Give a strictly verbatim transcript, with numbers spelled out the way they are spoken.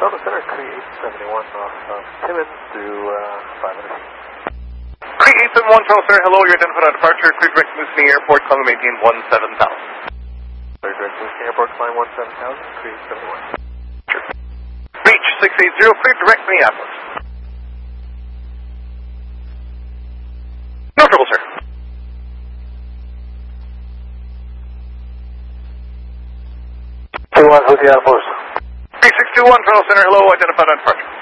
Delta Center, three eight seven one off of Timmins through uh, five minutes. three eight seven one, Charles Center, hello, you're identified on departure, clear direct to Moose Airport, calling maintain one seven thousand. Clear direct to Moose Airport, flying one seven thousand, three eight seven one. Sure. Reach six eight zero, clear direct Minneapolis. No trouble, sir. two one, who's the Air Force? three six two one, Charles Center, hello, identified on departure.